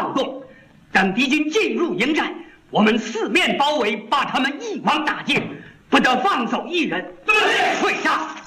暴动。等敌军进入营寨，我们四面包围，把他们一网打尽，不得放走一人。对，退下。